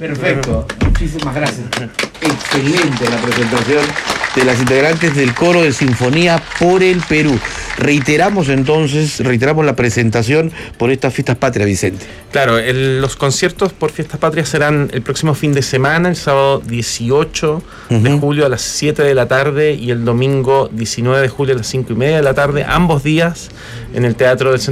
Perfecto, muchísimas gracias. Excelente la presentación De las integrantes del coro de Sinfonía por el Perú. Reiteramos la presentación por estas fiestas patrias, Vicente. Claro, los conciertos por Fiestas Patrias serán el próximo fin de semana, el sábado 18 de julio a las 7 de la tarde y el domingo 19 de julio a las 5:30 de la tarde, ambos días en el Teatro del Centro